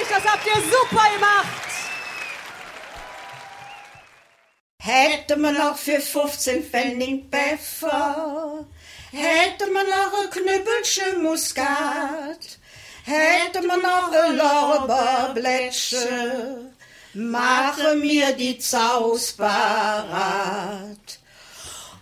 das habt ihr super gemacht. Hätte man noch für 15 Pfennig Pfeffer, hätte man noch ein Knüppelchen Muskat, hätte man noch ein Lorbeerblättchen, mache mir die Zaus parat.